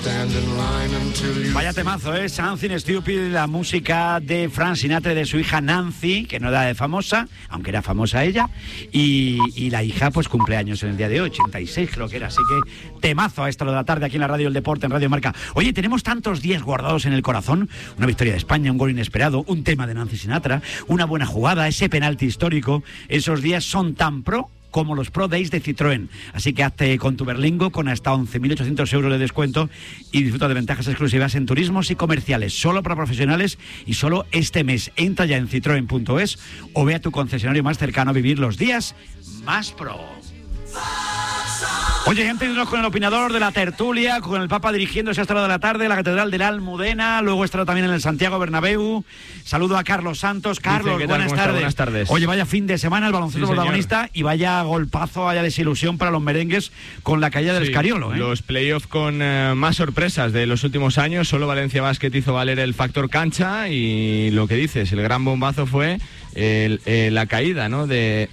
Vaya temazo, Something Stupid, la música de Frank Sinatra y de su hija Nancy, que no era de famosa, aunque era famosa ella, y la hija pues cumpleaños en el día de hoy, 86 creo que era, así que temazo a esta hora de la tarde aquí en la Radio El Deporte, en Radio Marca. Oye, tenemos tantos días guardados en el corazón, una victoria de España, un gol inesperado, un tema de Nancy Sinatra, una buena jugada, ese penalti histórico. Esos días son tan pro como los Pro Days de Citroën. Así que hazte con tu Berlingo con hasta 11.800 euros de descuento y disfruta de ventajas exclusivas en turismos y comerciales, solo para profesionales y solo este mes. Entra ya en citroen.es o ve a tu concesionario más cercano a vivir los días más pro. Oye, antes de irnos con el opinador de la tertulia, con el Papa dirigiéndose a esta hora de la tarde, la Catedral de la Almudena, luego estará también en el Santiago Bernabéu. Saludo a Carlos Santos. Carlos, buenas tardes. Buenas tardes. Oye, vaya fin de semana el baloncesto protagonista y vaya golpazo, vaya desilusión para los merengues con la caída del Escariolo. Los playoffs con más sorpresas de los últimos años. Solo Valencia Basket hizo valer el factor cancha y lo que dices, el gran bombazo fue la caída, ¿no?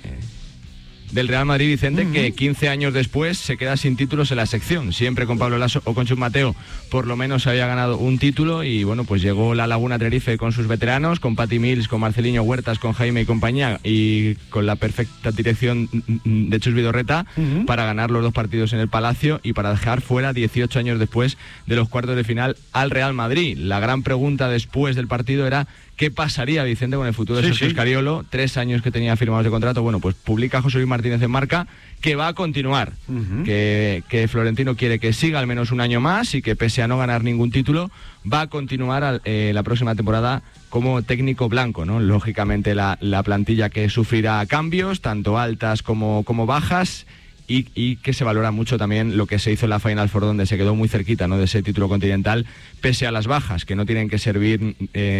del Real Madrid, Vicente, que 15 años después se queda sin títulos en la sección. Siempre con Pablo Laso o con Chus Mateo por lo menos había ganado un título y bueno, pues llegó la Laguna Tenerife con sus veteranos, con Patty Mills, con Marceliño Huertas, con Jaime y compañía y con la perfecta dirección de Chus Vidorreta para ganar los dos partidos en el Palacio y para dejar fuera 18 años después de los cuartos de final al Real Madrid. La gran pregunta después del partido era ¿qué pasaría, Vicente, con el futuro de Sergio Escariolo? 3 años que tenía firmados de contrato. Bueno, pues publica José Luis Martínez en Marca que va a continuar, que Florentino quiere que siga al menos un año más y que pese a no ganar ningún título, va a continuar la próxima temporada como técnico blanco, ¿no? Lógicamente la plantilla que sufrirá cambios, tanto altas como bajas, y que se valora mucho también lo que se hizo en la Final Four, donde se quedó muy cerquita, ¿no?, de ese título continental, pese a las bajas, que no tienen que servir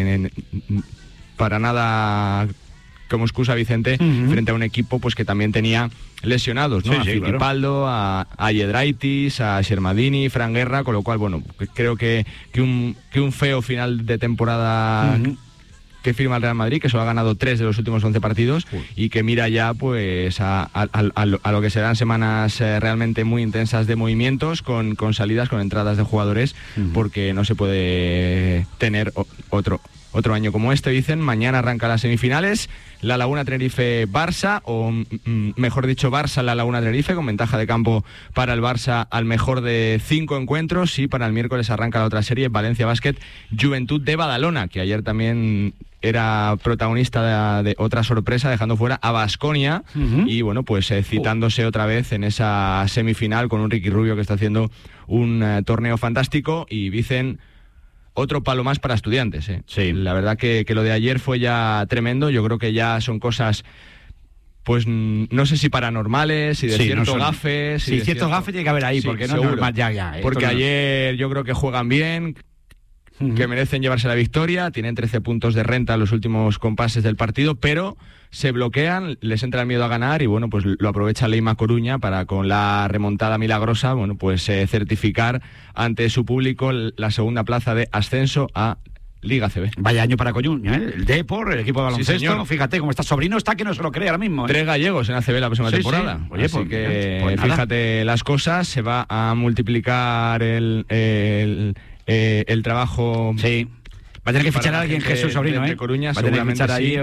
para nada como excusa, Vicente, frente a un equipo pues que también tenía lesionados, ¿no? A Fittipaldo, a Yedraitis, a Shermadini, Fran Guerra, con lo cual, bueno, creo que un feo final de temporada que firma el Real Madrid, que solo ha ganado 3 de los últimos 11 partidos y que mira ya pues a lo que serán semanas realmente muy intensas de movimientos, con salidas, con entradas de jugadores, porque no se puede tener otro año como este, dicen. Mañana arranca las semifinales, la Laguna Tenerife-Barça, o mejor dicho, Barça-La Laguna Tenerife, con ventaja de campo para el Barça al mejor de 5 encuentros, y para el miércoles arranca la otra serie, Valencia Basket, Juventud de Badalona, que ayer también era protagonista de otra sorpresa, dejando fuera a Baskonia, y bueno, pues citándose otra vez en esa semifinal con un Ricky Rubio que está haciendo un torneo fantástico, y dicen otro palo más para Estudiantes. Sí, la verdad que lo de ayer fue ya tremendo. Yo creo que ya son cosas, pues no sé si paranormales, si de cierto gafe. Sí, cierto gafe tiene que haber ahí, porque no es normal ya. Porque ayer yo creo que juegan bien, que merecen llevarse la victoria, tienen 13 puntos de renta en los últimos compases del partido, pero se bloquean, les entra el miedo a ganar y bueno, pues lo aprovecha Leima Coruña para, con la remontada milagrosa, bueno, pues certificar ante su público la segunda plaza de ascenso a Liga CB. Vaya año para Coruña, el Depor, el equipo de baloncesto. Fíjate cómo está sobrino, está que no se lo cree ahora mismo. 3 gallegos en ACB la próxima temporada. Sí. Oye, así que fíjate las cosas, se va a multiplicar el trabajo. Sí. Va a tener que fichar a alguien, Jesús Sobrino, de Coruña, va a tener que fichar ahí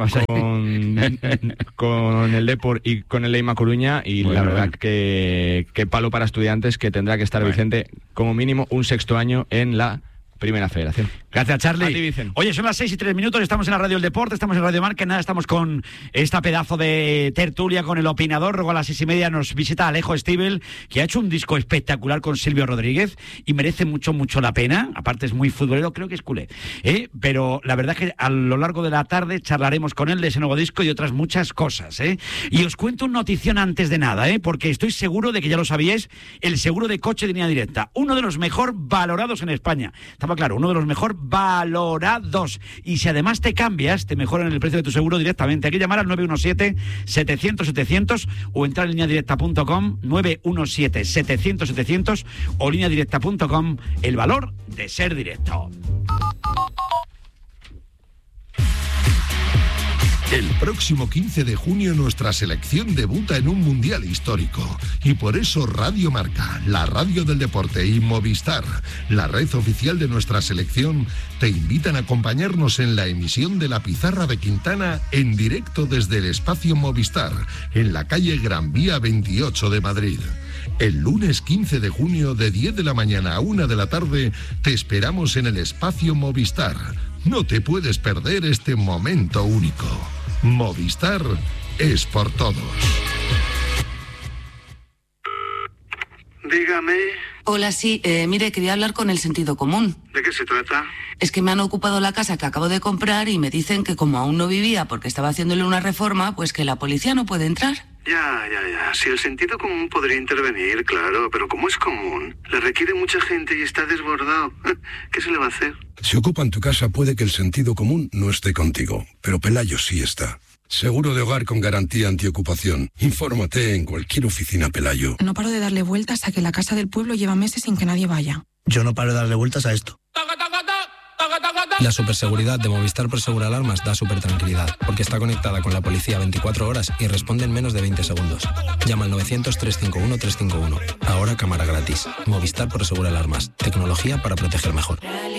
con el Depor y con el Leima Coruña, y la verdad que palo para Estudiantes, que tendrá que estar, Vicente, como mínimo un 6º año en la Primera Federación. Gracias, Charlie. A ti, Vicen. Oye, son las 6:03, estamos en la Radio El Deporte, estamos en Radio Marca, nada, estamos con esta pedazo de tertulia con el opinador. Luego a las 6:30 nos visita Alejo Stivel, que ha hecho un disco espectacular con Silvio Rodríguez y merece mucho la pena. Aparte es muy futbolero, creo que es culé, pero la verdad es que a lo largo de la tarde charlaremos con él de ese nuevo disco y otras muchas cosas, Y os cuento una notición antes de nada, porque estoy seguro de que ya lo sabíais: el seguro de coche de línea directa, uno de los mejor valorados en España. Estaba claro, uno de los mejor valorados. Y si además te cambias, te mejoran el precio de tu seguro directamente. Hay que llamar al 917-700-700 o entrar en lineadirecta.com, 917-700-700 o lineadirecta.com. El valor de ser directo. El próximo 15 de junio nuestra selección debuta en un mundial histórico. Y por eso Radio Marca, la radio del deporte, y Movistar, la red oficial de nuestra selección, te invitan a acompañarnos en la emisión de La Pizarra de Quintana en directo desde el espacio Movistar, en la calle Gran Vía 28 de Madrid. El lunes 15 de junio de 10 de la mañana a 1 de la tarde te esperamos en el espacio Movistar. No te puedes perder este momento único. Movistar es por todos. Dígame. Hola, sí, mire, quería hablar con el sentido común. ¿De qué se trata? Es que me han ocupado la casa que acabo de comprar y me dicen que como aún no vivía porque estaba haciéndole una reforma, pues que la policía no puede entrar. Ya. Si el sentido común podría intervenir, claro, pero como es común, le requiere mucha gente y está desbordado. ¿Qué se le va a hacer? Si ocupan tu casa puede que el sentido común no esté contigo, pero Pelayo sí está. Seguro de hogar con garantía antiocupación. Infórmate en cualquier oficina Pelayo. No paro de darle vueltas a que la casa del pueblo lleva meses sin que nadie vaya. Yo no paro de darle vueltas a esto. La superseguridad de Movistar Prosegur Alarmas da supertranquilidad, porque está conectada con la policía 24 horas y responde en menos de 20 segundos. Llama al 900-351-351. Ahora cámara gratis. Movistar Prosegur Alarmas. Tecnología para proteger mejor.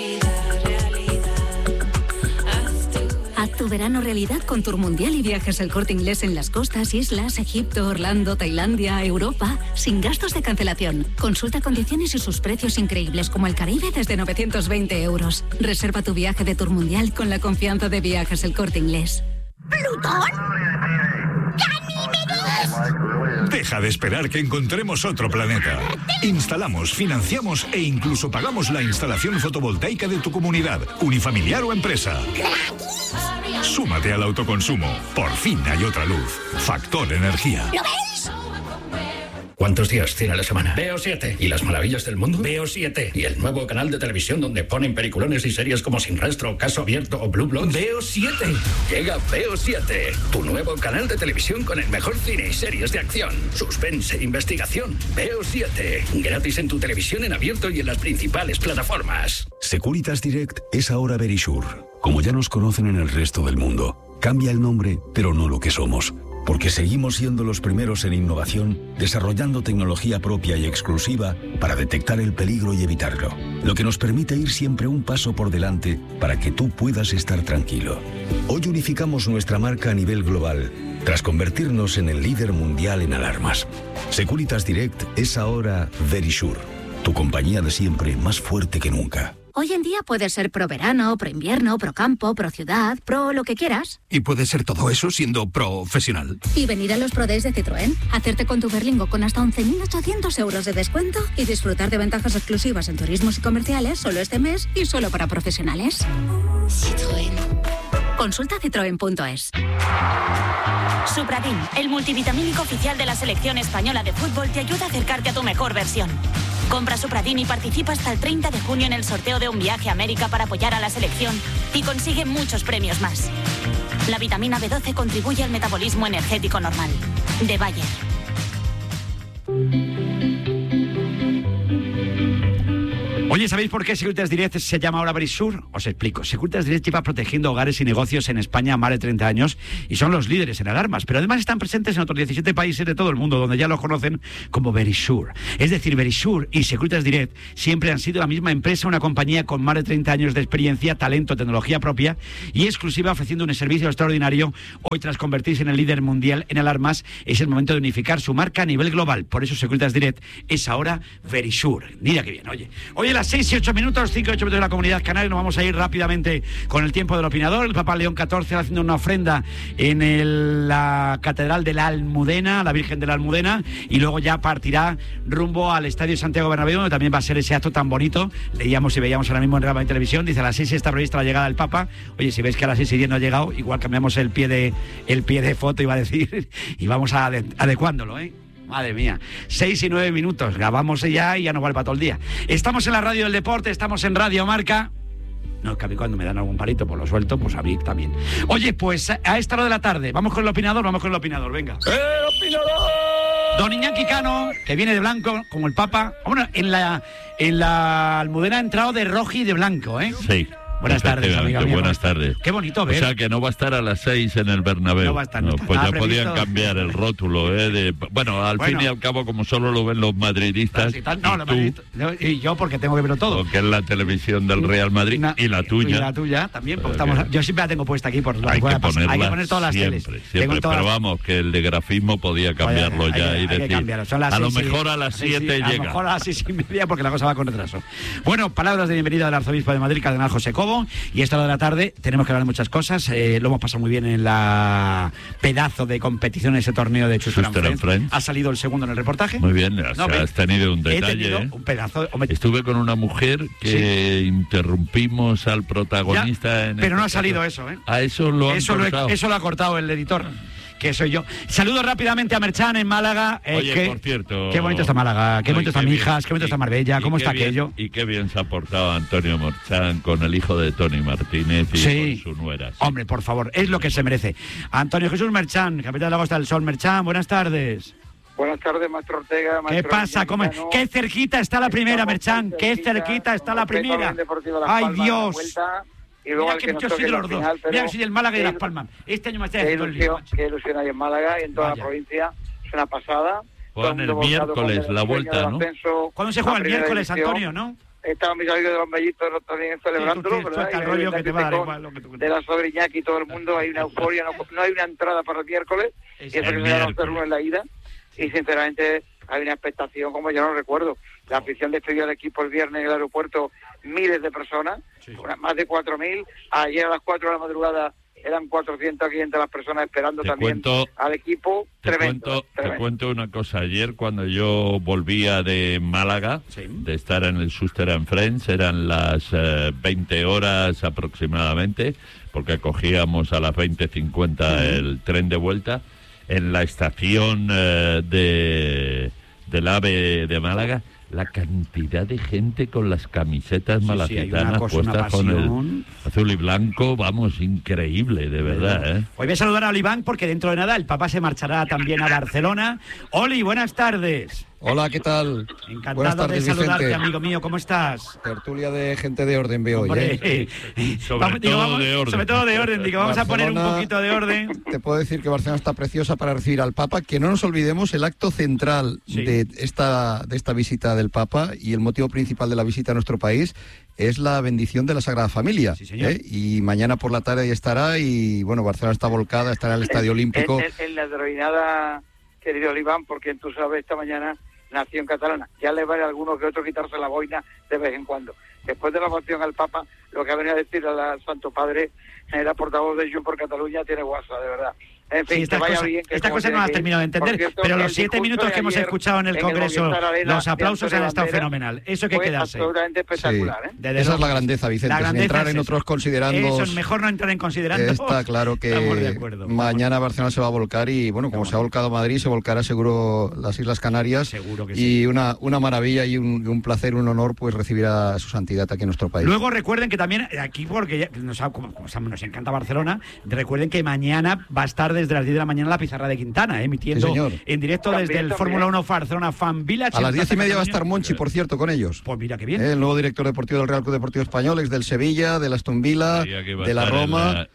Haz tu verano realidad con Tour Mundial y Viajes El Corte Inglés en las costas, islas, Egipto, Orlando, Tailandia, Europa, sin gastos de cancelación. Consulta condiciones y sus precios increíbles como el Caribe desde 920 euros. Reserva tu viaje de Tour Mundial con la confianza de Viajes El Corte Inglés. ¿Plutón? ¡Ganímedes! Deja de esperar que encontremos otro planeta. Instalamos, financiamos e incluso pagamos la instalación fotovoltaica de tu comunidad, unifamiliar o empresa. Súmate al autoconsumo. Por fin hay otra luz. Factor Energía. ¿Lo veis? ¿Cuántos días tiene la semana? Veo 7. ¿Y las maravillas del mundo? Veo 7. ¿Y el nuevo canal de televisión donde ponen peliculones y series como Sin Rastro, Caso Abierto o Blue Bloods? Veo 7. Llega Veo 7, tu nuevo canal de televisión con el mejor cine y series de acción, suspense, investigación. Veo 7. Gratis en tu televisión en abierto y en las principales plataformas. Securitas Direct es ahora Verisure. Como ya nos conocen en el resto del mundo, cambia el nombre, pero no lo que somos. Porque seguimos siendo los primeros en innovación, desarrollando tecnología propia y exclusiva para detectar el peligro y evitarlo. Lo que nos permite ir siempre un paso por delante para que tú puedas estar tranquilo. Hoy unificamos nuestra marca a nivel global, tras convertirnos en el líder mundial en alarmas. Securitas Direct es ahora Verisure, tu compañía de siempre más fuerte que nunca. Hoy en día puede ser pro verano, pro invierno, pro campo, pro ciudad, pro lo que quieras. Y puede ser todo eso siendo profesional. Y venir a los Pro Days de Citroën, hacerte con tu Berlingo con hasta 11.800 euros de descuento y disfrutar de ventajas exclusivas en turismos y comerciales solo este mes y solo para profesionales. Citroën. Consulta citroen.es. Supradin, el multivitamínico oficial de la selección española de fútbol, te ayuda a acercarte a tu mejor versión. Compra Supradin y participa hasta el 30 de junio en el sorteo de un viaje a América para apoyar a la selección y consigue muchos premios más. La vitamina B12 contribuye al metabolismo energético normal. De Bayer. Oye, ¿sabéis por qué Securitas Direct se llama ahora Verisure? Os explico. Securitas Direct lleva protegiendo hogares y negocios en España más de 30 años y son los líderes en alarmas, pero además están presentes en otros 17 países de todo el mundo donde ya los conocen como Verisure. Es decir, Verisure y Securitas Direct siempre han sido la misma empresa, una compañía con más de 30 años de experiencia, talento, tecnología propia y exclusiva, ofreciendo un servicio extraordinario. Hoy, tras convertirse en el líder mundial en alarmas, es el momento de unificar su marca a nivel global. Por eso Securitas Direct es ahora Verisure. Mira qué bien, oye, las 6 y 8 minutos, 5 y 8 minutos de la Comunidad Canaria. Nos vamos a ir rápidamente con el tiempo del opinador. El Papa León XIV haciendo una ofrenda en la Catedral de la Almudena, la Virgen de la Almudena, y luego ya partirá rumbo al Estadio Santiago Bernabéu, donde también va a ser ese acto tan bonito. Leíamos y veíamos ahora mismo en Rama y Televisión, dice a las 6 está prevista la llegada del Papa. Oye, si ves que a las 6 y 10 no ha llegado, igual cambiamos el pie de foto, iba a decir, y vamos adecuándolo, Madre mía, 6 y 9 minutos, grabamos ya y ya nos vale para todo el día. Estamos en la radio del deporte, estamos en Radio Marca. No, es que a mí cuando me dan algún palito, pues lo suelto, pues a mí también. Oye, pues a esta hora de la tarde, vamos con el opinador, venga. ¡El opinador! Don Iñaki Cano, que viene de blanco, como el Papa. Bueno, en la Almudena ha entrado de rojo y de blanco, Sí. Buenas tardes, amiga mía. Buenas tardes. Qué bonito ver. O sea, que no va a estar a las 6 en el Bernabéu. No va a estar, no. Pues ya podían cambiar el rótulo, Bueno, al fin y al cabo, como solo lo ven los madridistas, y yo porque tengo que verlo todo. Porque es la televisión del Real Madrid y la tuya. Y la tuya también, porque yo siempre la tengo puesta aquí por hay que poner todas las teles. Siempre, pero vamos, que el de grafismo podía cambiarlo ya y decir, a lo mejor a las 7 llega. A lo mejor a las 6:30 porque la cosa va con retraso. Bueno, palabras de bienvenida del arzobispo de Madrid, cardenal José Cobo, y esta hora de la tarde tenemos que hablar de muchas cosas. Lo hemos pasado muy bien en la pedazo de competición, ese torneo de Schuster and Friends. Ha salido el segundo en el reportaje. Muy bien, has tenido un detalle. Un pedazo. Estuve con una mujer que interrumpimos al protagonista. Pero no ha salido eso, ¿eh? A eso lo han cortado. Eso lo ha cortado el editor. Que soy yo. Saludo rápidamente a Merchan en Málaga. Oye, por cierto... Qué bonito está Málaga, qué bonito está Mijas, qué bonito está Marbella, cómo está aquello. Y qué bien se ha portado Antonio Merchan con el hijo de Tony Martínez y con su nuera. Sí. Hombre, por favor, es lo que se merece. Antonio Jesús Merchan, capitán de la Costa del Sol. Merchan, buenas tardes. Buenas tardes, maestro Ortega. ¿Qué pasa? ¿Qué cerquita está la primera, Merchan? ¿Qué cerquita está la primera? ¡Ay, Dios! Y luego mira que yo soy de los dos. Mira que soy del Málaga y de Las Palmas. Este año me está haciendo el lío. Qué ilusión hay en Málaga y en toda la provincia. Es una pasada. Juegan el miércoles la vuelta, ¿no? ¿Cuándo se juega el miércoles, Antonio, no? Estaban mis amigos de los mellitos también celebrándolo, ¿verdad? El rollo que te va a dar igual, de la Sobriñac y todo el mundo. Hay una euforia. No hay una entrada para el miércoles. Y eso que se da en la ida. Y sinceramente hay una expectación como yo no recuerdo. La afición despidió al equipo el viernes en el aeropuerto, miles de personas, más de 4.000. Ayer a las 4 de la madrugada eran 400, 500 las personas esperando al equipo. Tremendo. Te cuento una cosa. Ayer cuando yo volvía de Málaga, de estar en el Schuster and Friends, eran las 20 horas aproximadamente, porque cogíamos a las 20:50 el tren de vuelta. En la estación del AVE de Málaga, la cantidad de gente con las camisetas malacitanas puestas con el azul y blanco, vamos, increíble, de verdad, ¿eh? Hoy voy a saludar a Oliván porque dentro de nada el papá se marchará también a Barcelona. Oli, buenas tardes. Hola, ¿qué tal? Encantado Buenas tardes, de saludarte, Vicente. Amigo mío, ¿cómo estás? Tertulia de gente de orden veo hoy, ¿eh? Sobre todo de orden, digo, vamos a poner un poquito de orden. Te puedo decir que Barcelona está preciosa para recibir al Papa, que no nos olvidemos el acto central de esta visita del Papa y el motivo principal de la visita a nuestro país es la bendición de la Sagrada Familia. Sí, señor. Y mañana por la tarde ya estará y, bueno, Barcelona está volcada, estará en el Estadio Olímpico. En la denominada, querido Oliván, porque tú sabes, esta mañana nación catalana. Ya le vale a alguno que otro quitarse la boina de vez en cuando. Después de la moción al Papa, lo que venía a decir al Santo Padre, era portavoz de Junts por Cataluña, tiene guasa, de verdad. En fin, esta cosa no la has terminado de entender, cierto, pero los 7 minutos que hemos escuchado en el Congreso, los aplausos han estado fenomenal. Eso hay que quedarse. Absolutamente espectacular, sí. Esa es la grandeza, Vicente, sin entrar en otros considerandos. Eso es mejor no entrar en considerandos. Está claro que mañana Barcelona se va a volcar y, bueno, como se ha volcado Madrid, se volcará seguro las Islas Canarias. Seguro que y sí. Una maravilla y un placer, un honor, pues recibir a su santidad aquí en nuestro país. Luego recuerden que también, aquí, porque nos encanta Barcelona, recuerden que mañana va a estar desde las 10 de la mañana la pizarra de Quintana, emitiendo en directo desde el Fórmula 1 Barcelona Fan Village. A las 10:30 va a estar Monchi, por cierto, con ellos. Pues mira qué bien. El nuevo director deportivo del Real Club Deportivo Español, ex del Sevilla, del Aston Villa, de la Roma.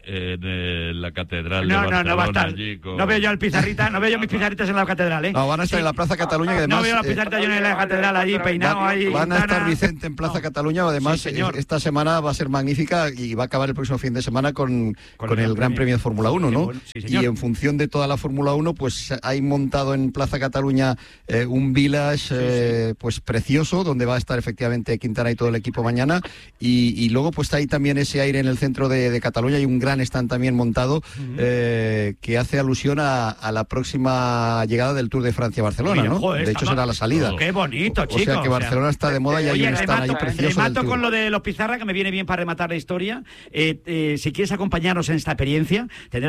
En la catedral de Barcelona. No va a estar. Con... No veo yo el pizarrita, no veo yo mis pizarritas en la catedral, ¿eh? No, van a estar en la Plaza Cataluña, que además... No veo la pizarrita yo en la catedral allí, peinado ahí. Van a estar, Vicente, en Plaza Cataluña, además esta semana va a ser magnífica y va a acabar el próximo fin de semana con el Gran Premio de Fórmula 1, ¿no? Y en función de toda la Fórmula 1, pues hay montado en Plaza Cataluña un village pues precioso, donde va a estar efectivamente Quintana y todo el equipo mañana, y luego pues hay también ese aire en el centro de Cataluña, hay un gran stand también montado que hace alusión a la próxima llegada del Tour de Francia a Barcelona, ¿no? Joder, de hecho será la salida. ¡Qué bonito, chicos! O sea que Barcelona está de moda y hay un stand ahí precioso. Remato con lo de los pizarra, que me viene bien para rematar la historia. Si quieres acompañarnos en esta experiencia, tendrás que inscribirte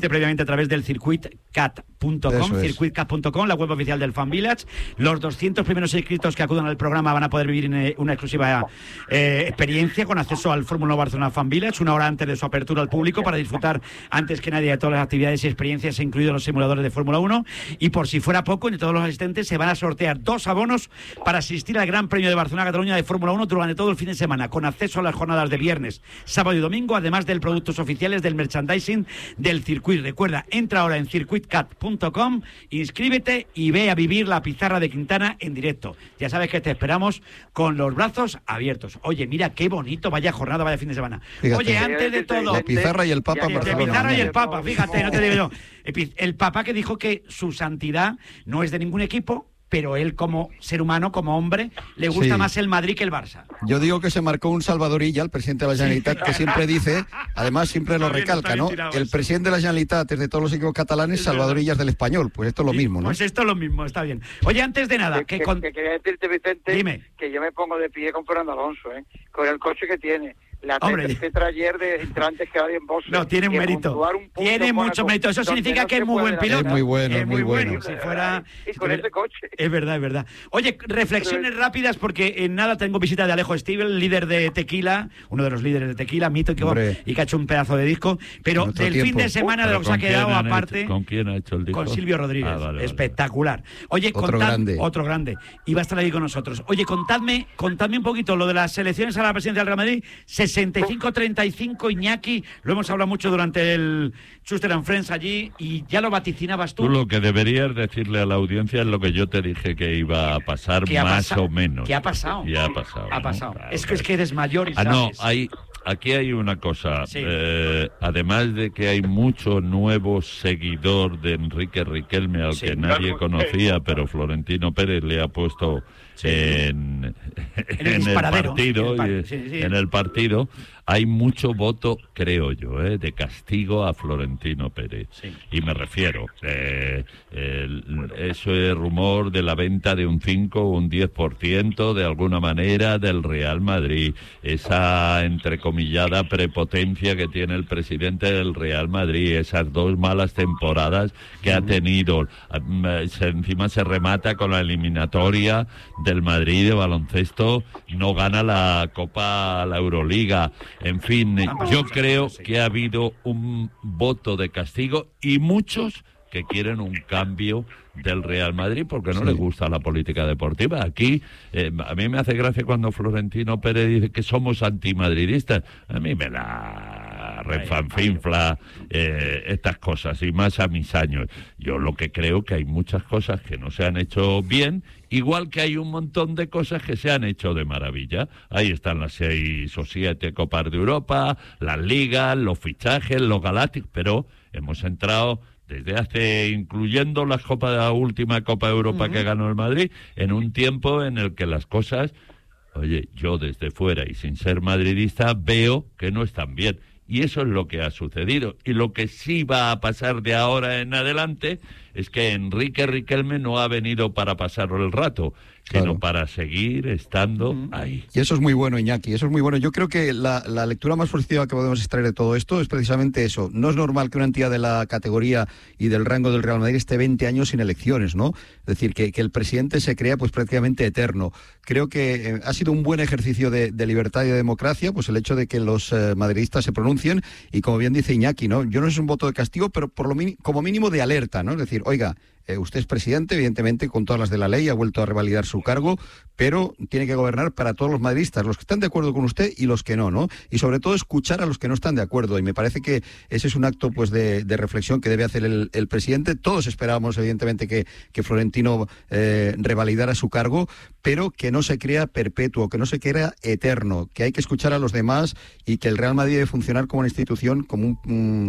inscríbete previamente a través del circuitcat.com, circuitcat.com, la web oficial del Fan Village. Los 200 primeros inscritos que acudan al programa van a poder vivir una exclusiva experiencia con acceso al Fórmula 1 Barcelona Fan Village, una hora antes de su apertura al público, para disfrutar antes que nadie de todas las actividades y experiencias, incluidos los simuladores de Fórmula 1. Y por si fuera poco, entre todos los asistentes se van a sortear 2 abonos para asistir al Gran Premio de Barcelona-Cataluña de Fórmula 1 durante todo el fin de semana, con acceso a las jornadas de viernes, sábado y domingo, además de productos oficiales del merchandising del circuito. Recuerda, entra ahora en circuitcat.com, inscríbete y ve a vivir la pizarra de Quintana en directo. Ya sabes que te esperamos con los brazos abiertos. Oye, mira qué bonito, vaya jornada, vaya fin de semana. Fíjate. Oye, antes de todo... La pizarra y el Papa en Barcelona. La pizarra y el Papa, fíjate, no te digo yo. El Papa que dijo que su santidad no es de ningún equipo, pero él como ser humano, como hombre, le gusta más el Madrid que el Barça. Yo digo que se marcó un Salvadorilla, el presidente de la Generalitat, que siempre dice, además siempre lo recalca, ¿no? El presidente de la Generalitat es de todos los equipos catalanes, Salvadorillas del español. Pues esto es lo mismo, ¿no? Pues esto es lo mismo, está bien. Oye, antes de nada... Que quería decirte, Vicente, dime, que yo me pongo de pie con Fernando Alonso, con el coche que tiene. La ayer de entrantes que hay en Boston. No, tiene un mérito. Tiene mucho mérito. Eso significa que es muy buen piloto. Es muy bueno, es muy bueno. Si fuera... Y con ese coche. Es verdad, es verdad. Oye, reflexiones rápidas, porque en nada tengo visita de Alejo Stivel, líder de Tequila, uno de los líderes de Tequila, mítico, y que ha hecho un pedazo de disco. Pero del fin de semana de lo que se ha quedado, aparte... ¿Con quién ha hecho el disco? Con Silvio Rodríguez. Vale. Espectacular. Oye, otro grande. Y va a estar ahí con nosotros. Oye, contadme un poquito lo de las elecciones a la presidencia del Real Madrid. 65-35, Iñaki, lo hemos hablado mucho durante el Schuster and Friends allí, y ya lo vaticinabas tú. Tú lo que deberías decirle a la audiencia es lo que yo te dije que iba a pasar, más o menos. ¿Qué ha pasado? Ya ha pasado. Ha pasado. Claro, es que eres mayor y sabes. No, aquí hay una cosa. Sí. Además de que hay mucho nuevo seguidor de Enrique Riquelme, al que nadie conocía, pero Florentino Pérez le ha puesto en el partido, hay mucho voto, creo yo, de castigo a Florentino Pérez. Sí. Y me refiero, ese rumor de la venta de un 5 o un 10% de alguna manera del Real Madrid, esa entrecomillada prepotencia que tiene el presidente del Real Madrid, esas 2 malas temporadas que ha tenido, encima se remata con la eliminatoria del Madrid de baloncesto, no gana la Copa, la Euroliga. En fin, yo creo que ha habido un voto de castigo y muchos que quieren un cambio del Real Madrid porque no les gusta la política deportiva. Aquí, a mí me hace gracia cuando Florentino Pérez dice que somos antimadridistas. A mí me la refanfinfla estas cosas, y más a mis años. Yo lo que creo que hay muchas cosas que no se han hecho bien, igual que hay un montón de cosas que se han hecho de maravilla. Ahí están las 6 o 7 Copas de Europa, las ligas, los fichajes, los galácticos, pero hemos entrado desde hace, incluyendo la última Copa de Europa que ganó el Madrid, en un tiempo en el que las cosas, oye, yo desde fuera y sin ser madridista veo que no están bien. Y eso es lo que ha sucedido. Y lo que sí va a pasar de ahora en adelante es que Enrique Riquelme no ha venido para pasar el rato, sino para seguir estando ahí. Y eso es muy bueno, Iñaki, eso es muy bueno. Yo creo que la lectura más positiva que podemos extraer de todo esto es precisamente eso. No es normal que una entidad de la categoría y del rango del Real Madrid esté 20 años sin elecciones, ¿no? Es decir, que el presidente se crea pues prácticamente eterno. Creo que ha sido un buen ejercicio de libertad y de democracia, pues el hecho de que los madridistas se pronuncien, y como bien dice Iñaki, ¿no? Yo no es un voto de castigo, pero como mínimo de alerta, ¿no? Es decir, oiga, usted es presidente, evidentemente, con todas las de la ley, ha vuelto a revalidar su cargo, pero tiene que gobernar para todos los madridistas, los que están de acuerdo con usted y los que no, ¿no? Y sobre todo escuchar a los que no están de acuerdo, y me parece que ese es un acto pues de reflexión que debe hacer el presidente. Todos esperábamos, evidentemente, que Florentino revalidara su cargo, pero que no se crea perpetuo, que no se crea eterno, que hay que escuchar a los demás, y que el Real Madrid debe funcionar como una institución, como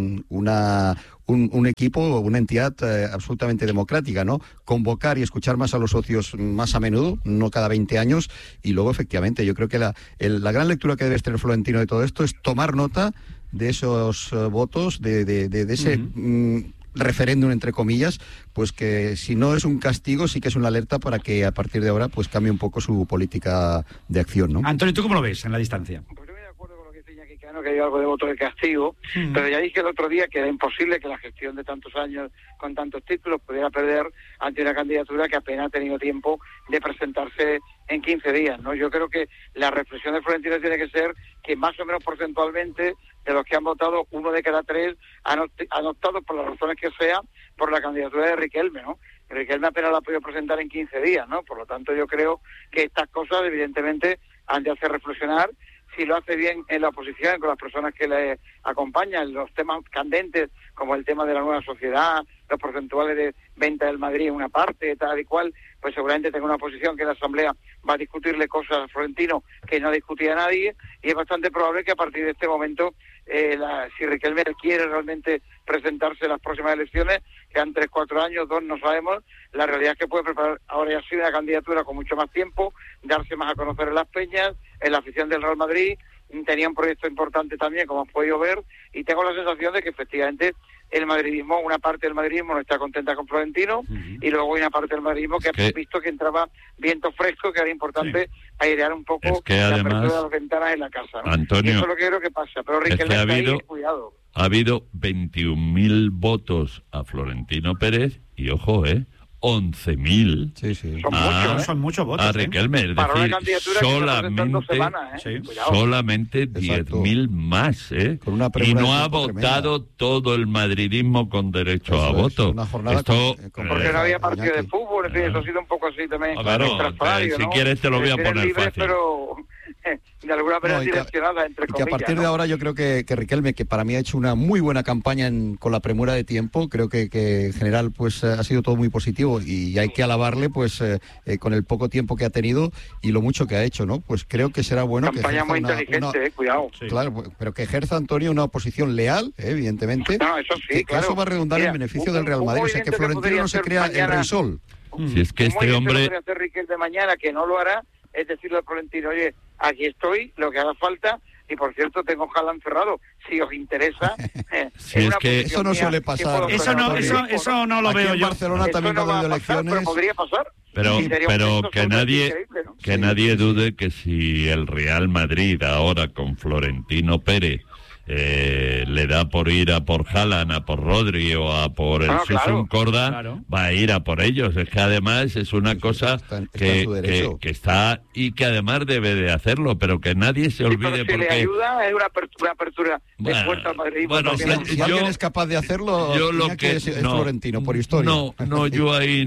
un equipo, una entidad absolutamente democrática, ¿no? Convocar y escuchar más a los socios más a menudo, no cada 20 años, y luego, efectivamente, yo creo que la gran lectura que debe tener Florentino de todo esto es tomar nota de esos votos, de ese referéndum, entre comillas, pues que si no es un castigo, sí que es una alerta para que a partir de ahora pues cambie un poco su política de acción, ¿no? Antonio, ¿tú cómo lo ves en la distancia? Pues yo estoy de acuerdo con lo que dice Iñaki, que que hay algo de voto de castigo, pero ya dije el otro día que era imposible que la gestión de tantos años con tantos títulos pudiera perder ante una candidatura que apenas ha tenido tiempo de presentarse en 15 días, ¿no? Yo creo que la reflexión de Florentino tiene que ser que más o menos porcentualmente de los que han votado, 1 de cada 3 han optado, por las razones que sea, por la candidatura de Riquelme, ¿no? Riquelme apenas la ha podido presentar en 15 días, ¿no? Por lo tanto, yo creo que estas cosas, evidentemente, han de hacer reflexionar. Si lo hace bien en la oposición, con las personas que le acompañan, los temas candentes, como el tema de la nueva sociedad, los porcentuales de venta del Madrid en una parte, tal y cual, pues seguramente tenga una posición que la Asamblea va a discutirle cosas a Florentino que no discutía nadie, y es bastante probable que a partir de este momento, si Riquelme quiere realmente presentarse en las próximas elecciones, quedan 3-4 años, 2 no sabemos, la realidad es que puede preparar ahora ya sí una candidatura con mucho más tiempo, darse más a conocer en las peñas, en la afición del Real Madrid. Tenía un proyecto importante también, como has podido ver, y tengo la sensación de que efectivamente el madridismo, una parte del madridismo no está contenta con Florentino, y luego hay una parte del madridismo que ha visto que entraba viento fresco, que era importante airear un poco la apertura de las ventanas en la casa, ¿no? Antonio, y eso es lo que creo que pasa, pero Riquelme está ahí, cuidado. Ha habido 21.000 votos a Florentino Pérez y, ojo, 11.000 son muchos votos a Riquelme, es decir, solamente 10.000 más, y no ha votado todo el madridismo con derecho a voto. Porque no había partido de fútbol, en fin, eso ha sido un poco así también. Si quieres te lo voy a poner fácil. Pero de alguna manera direccionada, entre comillas. Y que a partir de ahora yo creo que Riquelme, que para mí ha hecho una muy buena campaña con la premura de tiempo, creo que en general pues ha sido todo muy positivo, y hay que alabarle pues con el poco tiempo que ha tenido y lo mucho que ha hecho, ¿no? Pues creo que será bueno campaña muy inteligente, cuidado. Claro, pero que ejerza, Antonio, una oposición leal, evidentemente. No, eso sí, que eso va a redundar en beneficio del Real Madrid. O sea, que Florentino no se crea el Rey Sol. Si es que este hombre... podría hacer Riquelme mañana, que no lo hará, es decirle al Florentino, oye, aquí estoy, lo que haga falta, y por cierto tengo Haaland cerrado, si os interesa. Si es que eso no suele pasar. Eso no lo veo yo. En Barcelona también no ha habido elecciones. Pero podría pasar. Pero que nadie dude que si el Real Madrid ahora con Florentino Pérez le da por ir a por Haaland, a por Rodri o a por el Susun Corda, va a ir a por ellos. Es que además es una cosa que está, y que además debe de hacerlo, pero que nadie se olvide, porque le ayuda, es una apertura de puerta al Madrid. Bueno, si alguien es capaz de hacerlo, yo lo que es Florentino, por historia. No, yo ahí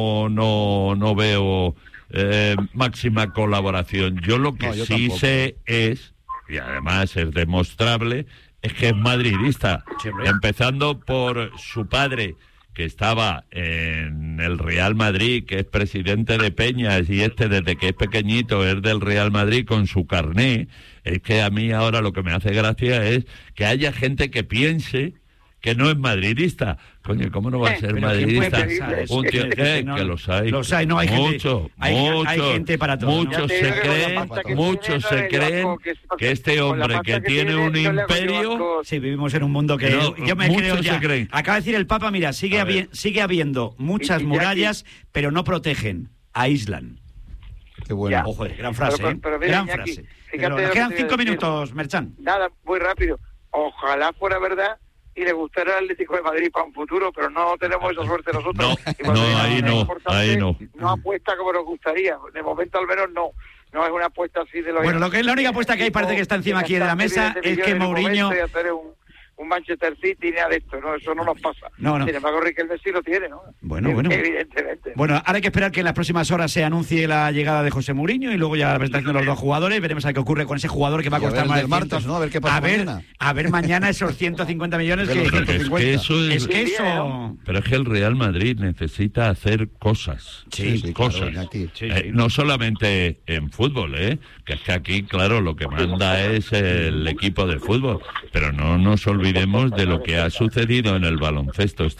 no veo máxima colaboración. Yo lo que sí sé es, y además es demostrable, es que es madridista, empezando por su padre, que estaba en el Real Madrid, que es presidente de Peñas, y desde que es pequeñito es del Real Madrid con su carné. Es que a mí ahora lo que me hace gracia es que haya gente que piense que no es madridista. Coño, ¿cómo no va a ser madridista? Un tío que los hay. Los hay, no hay mucho, gente. Hay gente para todo. Muchos se creen que este hombre que tiene un imperio... Sí, vivimos en un mundo que yo me creo ya. Acaba de decir el Papa, mira, sigue habiendo muchas murallas, pero no protegen, aíslan. Qué bueno. Ojo, gran frase, gran frase. Nos quedan 5 minutos, Merchan. Nada, muy rápido. Ojalá fuera verdad y le gustará el Atlético de Madrid para un futuro, pero no tenemos esa suerte nosotros. Ahí no. No apuesta como nos gustaría. De momento al menos no. No es una apuesta así de los... Bueno, lo que es la única apuesta que hay, parece que está encima aquí de la mesa, es que Mourinho... Un Manchester City, nada de esto, ¿no? Eso no nos pasa. No. Sin embargo, Riquelme sí lo tiene, ¿no? Bueno. Evidentemente. Bueno, ahora hay que esperar que en las próximas horas se anuncie la llegada de José Mourinho y luego ya la presentación de los dos jugadores. Veremos a ver qué ocurre con ese jugador que va a costar más de martes, ¿no? A ver qué pasa mañana. A ver mañana esos 150 millones que... Es que eso... Pero es que el Real Madrid necesita hacer cosas. Cosas. Claro, no solamente en fútbol, que es que aquí, claro, lo que manda es el equipo de fútbol. Pero no nos olvidemos de lo que ha sucedido en el baloncesto